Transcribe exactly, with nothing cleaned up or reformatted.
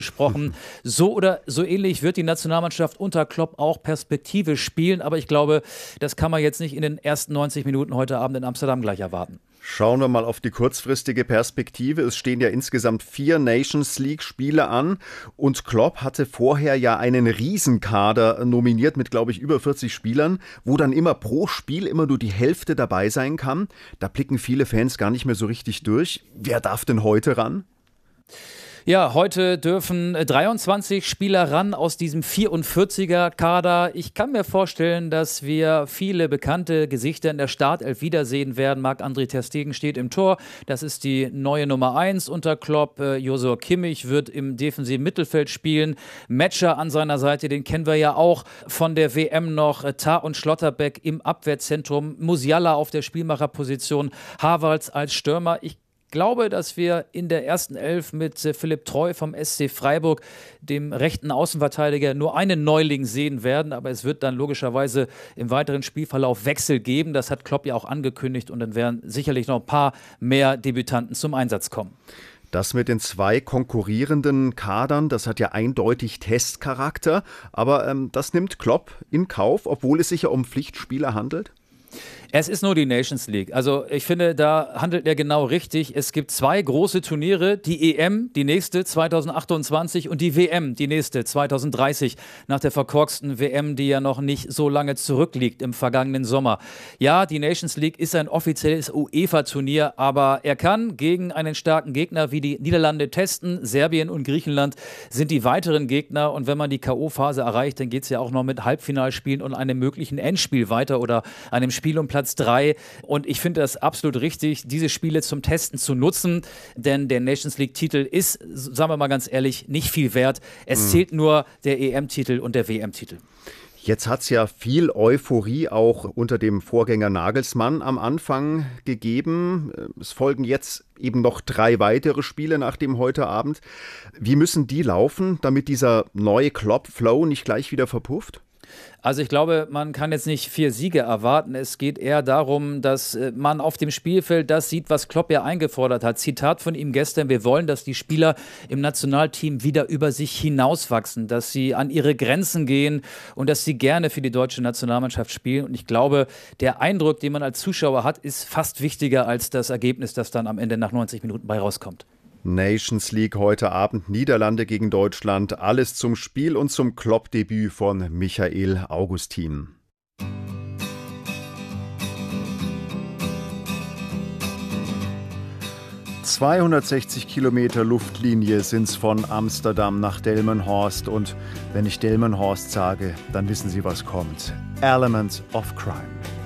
gesprochen. So oder so ähnlich wird die Nationalmannschaft unter Klopp auch Perspektive spielen, aber ich glaube, das kann man jetzt nicht in den ersten neunzig Minuten heute Abend in Amsterdam gleich erwarten. Schauen wir mal auf die kurzfristige Perspektive. Es stehen ja insgesamt vier Nations League-Spiele an und Klopp hatte vorher ja einen Riesenkader nominiert mit, glaube ich, über vierzig Spielern, wo dann immer pro Spiel immer nur die Hälfte dabei sein kann. Da blicken viele Fans gar nicht mehr so richtig durch. Wer darf denn heute ran? Ja, heute dürfen dreiundzwanzig Spieler ran aus diesem vierundvierziger-Kader. Ich kann mir vorstellen, dass wir viele bekannte Gesichter in der Startelf wiedersehen werden. Marc-André ter Stegen steht im Tor. Das ist die neue Nummer eins unter Klopp. Joshua Kimmich wird im defensiven Mittelfeld spielen. Metscher an seiner Seite, den kennen wir ja auch von der W M noch. Tah und Schlotterbeck im Abwehrzentrum. Musiala auf der Spielmacherposition. Havertz als Stürmer. Ich Ich glaube, dass wir in der ersten Elf mit Philipp Treu vom S C Freiburg, dem rechten Außenverteidiger, nur einen Neuling sehen werden. Aber es wird dann logischerweise im weiteren Spielverlauf Wechsel geben. Das hat Klopp ja auch angekündigt. Und dann werden sicherlich noch ein paar mehr Debütanten zum Einsatz kommen. Das mit den zwei konkurrierenden Kadern, das hat ja eindeutig Testcharakter. Aber ähm, das nimmt Klopp in Kauf, obwohl es sich ja um Pflichtspieler handelt? Es ist nur die Nations League. Also ich finde, da handelt er genau richtig. Es gibt zwei große Turniere, die E M, die nächste zweitausendachtundzwanzig und die W M, die nächste zweitausenddreißig, nach der verkorksten W M, die ja noch nicht so lange zurückliegt im vergangenen Sommer. Ja, die Nations League ist ein offizielles UEFA-Turnier, aber er kann gegen einen starken Gegner wie die Niederlande testen. Serbien und Griechenland sind die weiteren Gegner und wenn man die K O-Phase erreicht, dann geht es ja auch noch mit Halbfinalspielen und einem möglichen Endspiel weiter oder einem Spiel um Platz drei. Und ich finde das absolut richtig, diese Spiele zum Testen zu nutzen, denn der Nations League-Titel ist, sagen wir mal ganz ehrlich, nicht viel wert. Es mhm. zählt nur der E M-Titel und der W M-Titel. Jetzt hat es ja viel Euphorie auch unter dem Vorgänger Nagelsmann am Anfang gegeben. Es folgen jetzt eben noch drei weitere Spiele nach dem heute Abend. Wie müssen die laufen, damit dieser neue Klopp-Flow nicht gleich wieder verpufft? Also ich glaube, man kann jetzt nicht vier Siege erwarten. Es geht eher darum, dass man auf dem Spielfeld das sieht, was Klopp ja eingefordert hat. Zitat von ihm gestern: Wir wollen, dass die Spieler im Nationalteam wieder über sich hinauswachsen, dass sie an ihre Grenzen gehen und dass sie gerne für die deutsche Nationalmannschaft spielen. Und ich glaube, der Eindruck, den man als Zuschauer hat, ist fast wichtiger als das Ergebnis, das dann am Ende nach neunzig Minuten bei rauskommt. Nations League heute Abend, Niederlande gegen Deutschland. Alles zum Spiel und zum Klopp-Debüt von Michael Augustin. zweihundertsechzig Kilometer Luftlinie sind es von Amsterdam nach Delmenhorst. Und wenn ich Delmenhorst sage, dann wissen Sie, was kommt. Element of Crime.